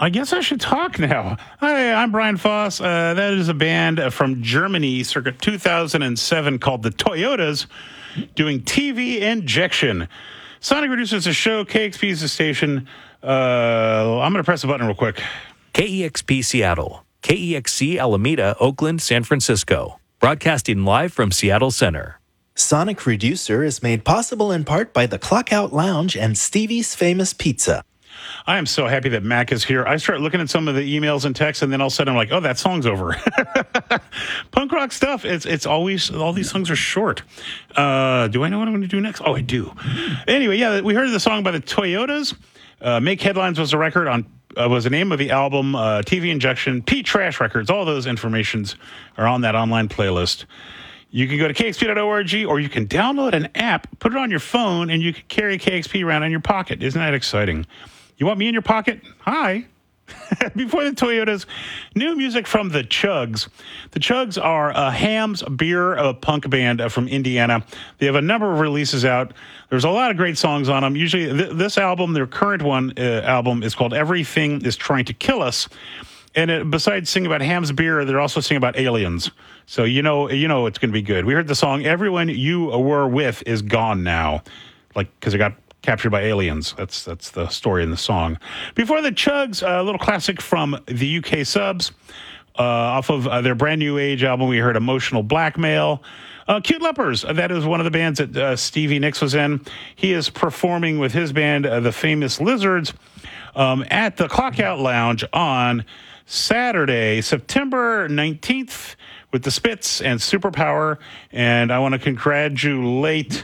I guess I should talk now. Hi, I'm Brian Foss. That is a band from Germany, circa 2007, called the Toyotas, doing TV Injection. Sonic Reduces a show, KXP is the station. I'm going to press the button real quick. KEXP Seattle, KEXC Alameda, Oakland, San Francisco. Broadcasting live from Seattle Center. Sonic Reducer is made possible in part by the Clockout Lounge and Stevie's Famous Pizza. I am so happy that Mac is here. I start looking at some of the emails and texts, and then all of a sudden I'm like, oh, that song's over. Punk rock stuff, it's always, all these songs are short. Do I know what I'm going to do next? Oh, I do. Anyway, yeah, we heard the song by the Toyotas. Make Headlines was the record on, was the name of the album, TV Injection, Pete Trash Records. All those informations are on that online playlist. You can go to kxp.org, or you can download an app, put it on your phone, and you can carry KXP around in your pocket. Isn't that exciting? You want me in your pocket? Hi. Before the Toyotas, new music from the Chugs. The Chugs are a Hamm's beer punk band from Indiana. They have a number of releases out. There's a lot of great songs on them. Usually this album, their current one album, is called Everything is Trying to Kill Us. And besides singing about Hamm's beer, they're also singing about aliens. So you know it's going to be good. We heard the song Everyone You Were With Is Gone Now, like because it got captured by aliens. That's the story in the song. Before the Chugs, a little classic from the UK Subs. Off of their brand new age album, we heard Emotional Blackmail. Cute Lepers, that is one of the bands that Stevie Nicks was in. He is performing with his band, the Famous Lizards, at the Clockout Lounge on Saturday, September 19th, with the Spits and Superpower. And I want to congratulate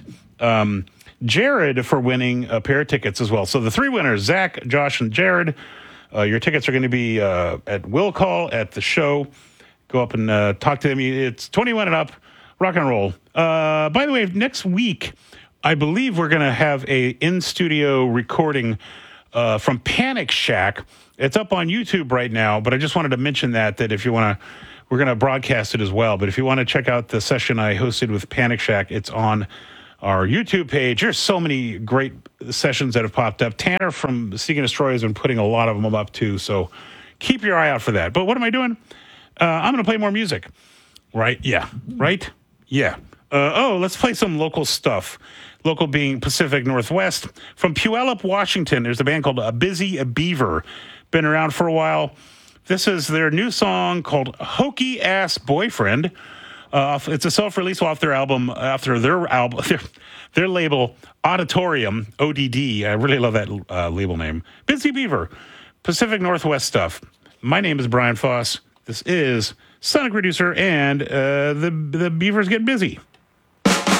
Jared for winning a pair of tickets as well. So the three winners, Zach, Josh, and Jared, your tickets are going to be at Will Call at the show. Go up and talk to them. It's 21 and up, rock and roll. By the way, next week, I believe we're going to have a in-studio recording from Panic Shack. It's up on YouTube right now, but I just wanted to mention that if you want to, we're going to broadcast it as well. But if you want to check out the session I hosted with Panic Shack, it's on our YouTube page. There's so many great sessions that have popped up. Tanner from Seek and Destroy has been putting a lot of them up too, so keep your eye out for that. But what am I doing? I'm going to play more music. Right? Yeah. Right? Yeah. Let's play some local stuff. Local being Pacific Northwest. From Puyallup, Washington, there's a band called Busy Beaver. Been around for a while. This is their new song called Hokey Ass Boyfriend. It's a self-release off their album, their label, Auditorium, ODD. I really love that label name. Busy Beaver, Pacific Northwest stuff. My name is Brian Foss. This is Sonic Reducer, and the Beavers get busy.